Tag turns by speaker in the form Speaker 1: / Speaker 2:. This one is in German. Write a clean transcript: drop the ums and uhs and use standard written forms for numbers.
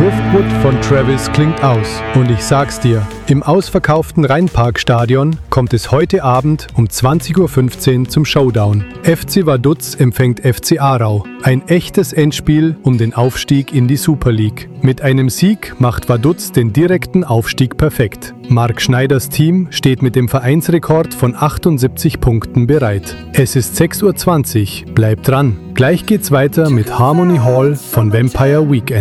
Speaker 1: Driftwood von Travis klingt aus. Und ich sag's dir, im ausverkauften Rheinparkstadion kommt es heute Abend um 20:15 Uhr zum Showdown. FC Vaduz empfängt FC Aarau. Ein echtes Endspiel um den Aufstieg in die Super League. Mit einem Sieg macht Vaduz den direkten Aufstieg perfekt. Marc Schneiders Team steht mit dem Vereinsrekord von 78 Punkten bereit. Es ist 6:20 Uhr, bleibt dran. Gleich geht's weiter mit Harmony Hall von Vampire Weekend.